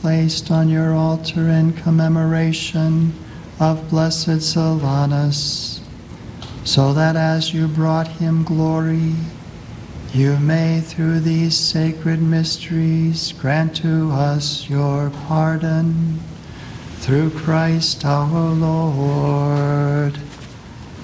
placed on your altar in commemoration of Blessed Solanus, so that as you brought him glory, you may through these sacred mysteries grant to us your pardon. Through Christ our Lord.